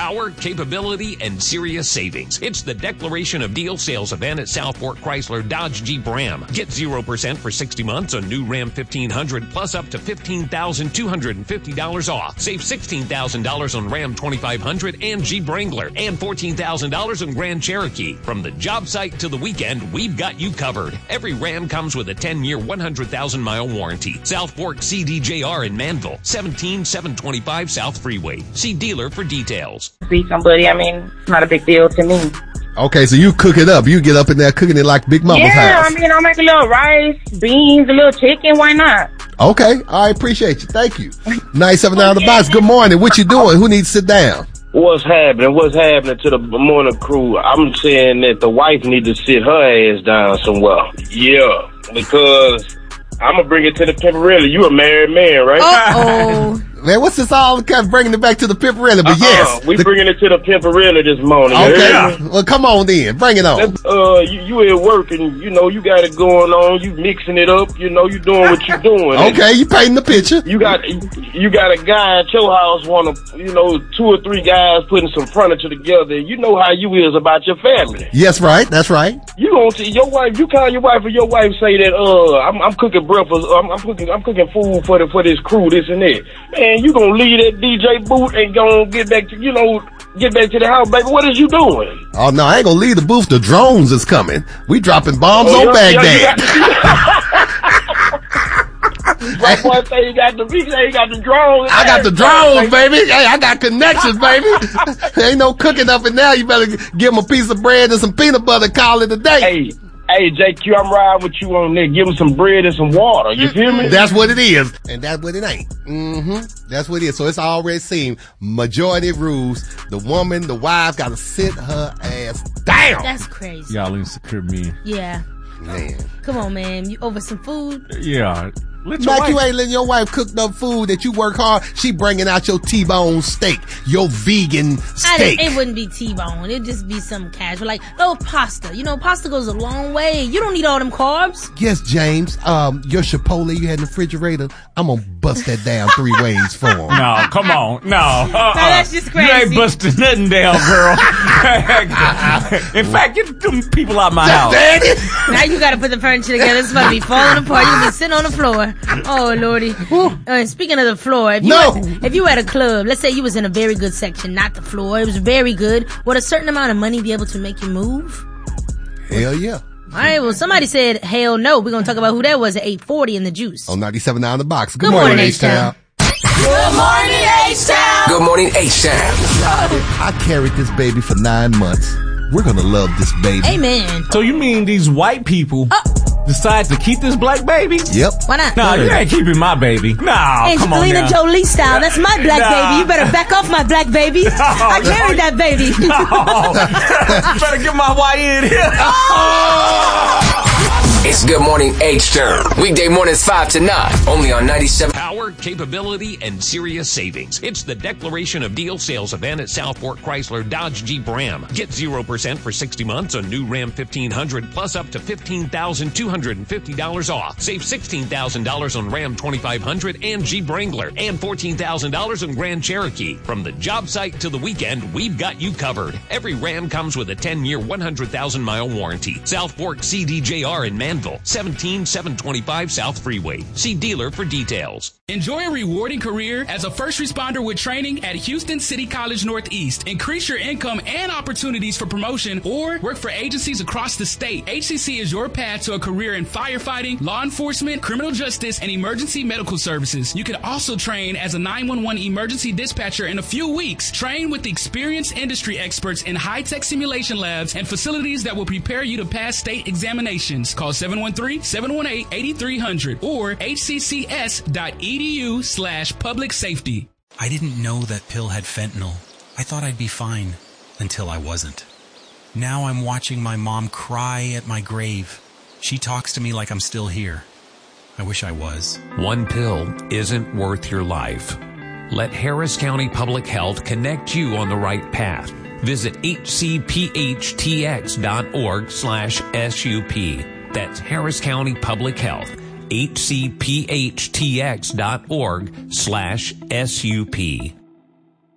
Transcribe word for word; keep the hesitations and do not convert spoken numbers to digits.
Power, capability, and serious savings. It's the Declaration of Deal sales event at Southport Chrysler Dodge Jeep Ram. Get zero percent for sixty months on new Ram fifteen hundred plus up to fifteen thousand two hundred fifty dollars off. Save sixteen thousand dollars on Ram twenty-five hundred and Jeep Wrangler and fourteen thousand dollars on Grand Cherokee. From the job site to the weekend, we've got you covered. Every Ram comes with a ten-year, one hundred thousand mile warranty. South Fork C D J R in Manville, seventeen seven twenty-five South Freeway. See dealer for details. See somebody, I mean, it's not a big deal to me. Okay, so you cook it up. You get up in there cooking it like Big Mama's yeah, house. Yeah, I mean, I'll make a little rice, beans, a little chicken. Why not? Okay, I appreciate you. Thank you. ninety-seven down the box. Good morning. What you doing? Who needs to sit down? What's happening? What's happening to the morning crew? I'm saying that the wife need to sit her ass down somewhere. Yeah, because I'm going to bring it to the Pimperella. You a married man, right? Uh-oh. Man, what's this all kind of bringing it back to the Pimperella? But uh-uh. yes. We the... bringing it to the Pimperella this morning. Okay. Yeah. Well, come on then. Bring it on. Uh, you, you at work and, you know, you got it going on. You mixing it up. You know, you doing what you doing. Okay, you painting the picture. You got you got a guy at your house, want to, you know, two or three guys putting some furniture together. You know how you is about your family. Yes, right. That's right. You gonna see your wife, you call your wife and your wife say that, uh, I'm, I'm cooking breakfast. I'm, I'm cooking, I'm cooking food for the, for this crew, this and that. Man, you gonna leave that D J booth and go get back to, you know, get back to the house, baby. What is you doing? Oh, no, I ain't gonna leave the booth. The drones is coming. We dropping bombs oh, on Baghdad. Right boy say you got the say you got the drones. I got the drones, baby. Hey, I got connections, baby. Ain't no cooking up in there. You better give them a piece of bread and some peanut butter. Call it a day. Hey. Hey, J Q, I'm riding with you on there. Give him some bread and some water. You feel me? That's what it is. And that's what it ain't. Mm-hmm. That's what it is. So it's already seen majority rules. The woman, the wife, got to sit her ass down. That's crazy. Y'all insecure me. Yeah. Man. Come on, man. You over some food? Yeah. Let Mac, you ain't letting your wife cook up food that you work hard. She bringing out your T-bone steak, your vegan steak. I, it wouldn't be T-bone. It'd just be some casual, like, oh, pasta. You know, pasta goes a long way. You don't need all them carbs. Yes, James. Um, your Chipotle you had in the refrigerator, I'm gonna bust that down three ways for him. No, come on. No. Uh-uh. No, that's just crazy. You ain't busting nothing down, girl. In fact, get them people out my house. Now you gotta put the furniture together. It's about to be falling apart. You're gonna be sitting on the floor. Oh, Lordy. Uh, speaking of the floor, if you, no. were, if you were at a club, let's say you was in a very good section, not the floor, it was very good, would a certain amount of money be able to make you move? Hell yeah. All right, well, somebody said hell no. We're going to talk about who that was at eight forty in the juice. On ninety-seven down the box. Good, Good morning, morning H-Town. Good morning, H-Town. Good morning, H-Town. I carried this baby for nine months. We're going to love this baby. Amen. So you mean these white people oh. decide to keep this black baby? Yep. Why not? No, you ain't keeping my baby. No, come on Angelina now. Jolie style. That's my black no. baby. You better back off my black baby. No, I carried no. that baby. No. You better get my Y in here. Oh. It's Good Morning H-Town. Weekday mornings five to nine. Only on ninety-seven. Power, capability, and serious savings. It's the Declaration of Deal sales event at Southport Chrysler Dodge Jeep Ram. Get zero percent for sixty months on new Ram fifteen hundred plus up to fifteen thousand two hundred fifty dollars off. Save sixteen thousand dollars on Ram twenty-five hundred and Jeep Wrangler and fourteen thousand dollars on Grand Cherokee. From the job site to the weekend, we've got you covered. Every Ram comes with a ten-year, one hundred thousand mile warranty. South Fork C D J R in Manville, seventeen seven twenty-five South Freeway. See dealer for details. Enjoy a rewarding career as a first responder with training at Houston City College Northeast. Increase your income and opportunities for promotion or work for agencies across the state. H C C is your path to a career in firefighting, law enforcement, criminal justice, and emergency medical services. You can also train as a nine one one emergency dispatcher in a few weeks. Train with experienced industry experts in high-tech simulation labs and facilities that will prepare you to pass state examinations. Call seven one three, seven one eight, eight three zero zero or h c c s dot e d u slash public safety. I didn't know that pill had fentanyl. I thought I'd be fine until I wasn't. Now I'm watching my mom cry at my grave. She talks to me like I'm still here. I wish I was. One pill isn't worth your life. Let Harris County Public Health connect you on the right path. Visit h c p h t x dot org slash S U P. That's Harris County Public Health. h c p h t x dot org slash S U P.